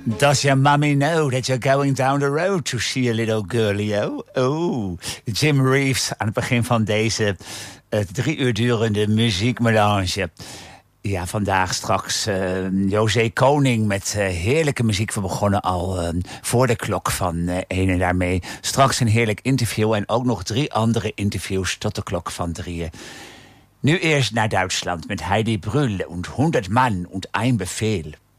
Does your mommy know that you're going down the road to see a little girlie? Oh, Jim Reeves aan het begin van deze 3 uur durende muziekmelange. Ja, vandaag straks José Koning met heerlijke muziek. We begonnen al voor de klok van 1 en daarmee straks een heerlijk interview. En ook nog 3 andere interviews tot de klok van 3. Nu eerst naar Duitsland met Heidi Brühl en 100 Mann und ein Befehl.